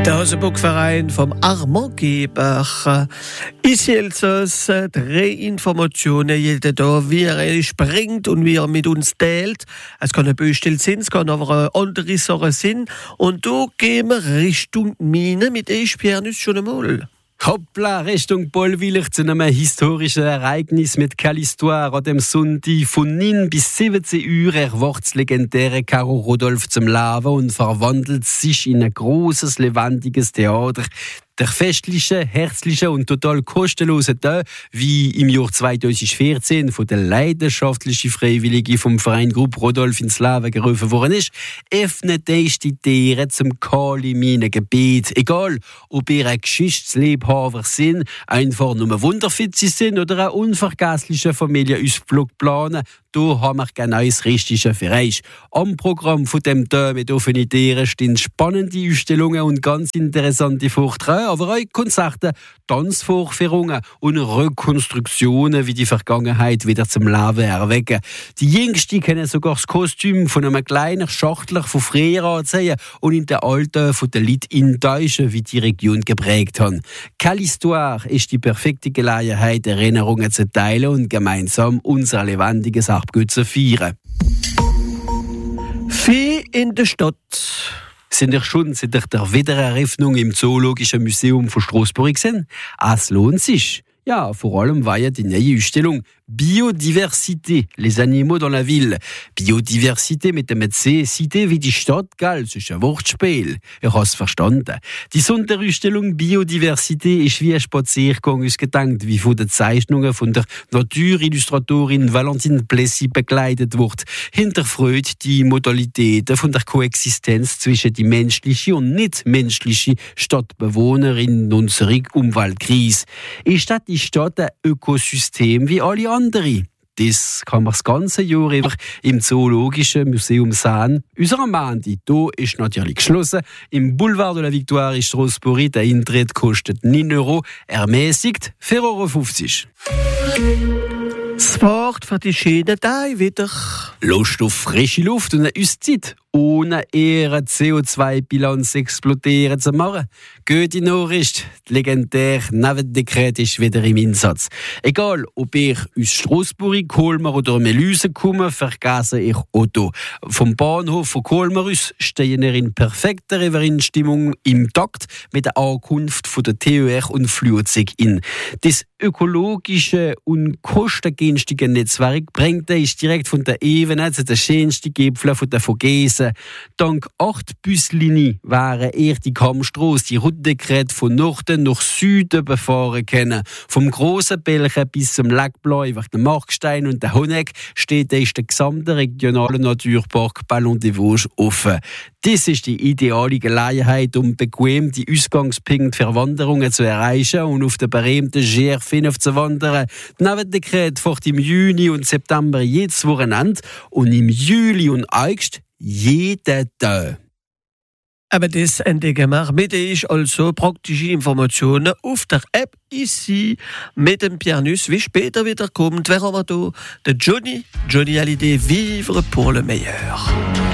Der Haseburg-Verein vom Armandgeber. Ici Elsass, 3 Informationen jeden Tag, wie er springt und wie er mit uns teilt. Es kann ein Beispiel sein, es kann aber andere Sachen sein. Und da gehen wir Richtung Mine mit Pierre schon einmal. Hoppla, Richtung Bollwiller zu einem historischen Ereignis mit Calhistoire an dem Sonntag von 9 bis 17 Uhr erwacht das legendäre Caro Rodolphe zum Leben und verwandelt sich in ein großes, lebendiges Theater. Der festliche, herzliche und total kostenlose Tag, wie im Jahr 2014 von der leidenschaftlichen Freiwilligen vom Verein Gruppe Rodolphe ins Leben gerufen worden ist, öffnet die Tiere zum Kali-Mine-Gebiet. Egal, ob ihr ein Geschichtsliebhaber sind, einfach nur wunderfit sind oder eine unvergessliche Familienausflug planen, da haben wir genau das Richtige für euch. Am Programm von dem Tag mit offenen Tieren stehen spannende Ausstellungen und ganz interessante Vorträge, aber auch Konzerte, Tanzvorführungen und Rekonstruktionen, wie die Vergangenheit wieder zum Leben erwecken. Die Jüngsten können sogar das Kostüm von einem kleinen Schachtler von früher anziehen und in den Alten von den Leuten enttäuschen, wie die Region geprägt haben. Calhistoire ist die perfekte Gelegenheit, Erinnerungen zu teilen und gemeinsam unser lebendiges Abgut zu feiern. Vieh in der Stadt. Sind ihr schon seit der Wiedereröffnung im Zoologischen Museum von Straßburg gesehen? Es lohnt sich. Ja, vor allem war ja die neue Ausstellung Biodiversité, les animaux dans la ville. Biodiversité mit dem C, Cité wie die Stadt, gell? Das ist ein Wortspiel. Ich hab's verstanden. Die Sonderausstellung Biodiversité ist wie ein Spaziergang ausgedankt, wie von den Zeichnungen von der Naturillustratorin Valentine Plessis begleitet wird. Hinterfragt die Modalitäten von der Koexistenz zwischen die menschliche und nicht menschliche Stadtbewohner in unserer Umweltkrise. Ist die Stadt ein Ökosystem wie alle anderen? Das kann man das ganze Jahr über im Zoologischen Museum sehen. Unser Mandi, hier ist natürlich geschlossen. Im Boulevard de la Victoire in Straßburg, der Eintritt kostet 9 €, ermäßigt 4,50 €. Das Wort für die schönen Tage wieder. Lust auf frische Luft und eine Auszeit, ohne ihre CO2-Bilanz explodieren zu machen. Gute Nachricht, das legendäre Navendekret ist wieder im Einsatz. Egal, ob ich aus Straßburg, Kolmar oder Melüse komme, vergesse ich Auto. Vom Bahnhof von Kolmar aus stehen wir in perfekter Reverenstimmung im Takt mit der Ankunft von der TÜR und Flugzeug in. Das ökologische und kostengünstige Netzwerk bringt uns direkt von der Ebene zu den schönsten Gipfeln von der Vogesen. Dank 8 Buslinien wären eher die Kammstrasse, die Routedekret von Norden nach Süden befahren können. Vom grossen Belchen bis zum Lackblau über den Markstein und den Honeck steht der gesamte regionale Naturpark Ballon des Vosges offen. Das ist die ideale Gelegenheit, um bequem die Ausgangspunkte für Wanderungen zu erreichen und auf den berühmten GR5 zu wandern. Das Navendekret fährt im Juni und September jedes Wochenende und im Juli und August jeden Tag. Aber das entdecken wir mit euch also praktische Informationen auf der App ici mit dem Pianus. Wie später wieder kommt, wer haben wir da? Der Johnny Hallyday, Vivre pour le meilleur.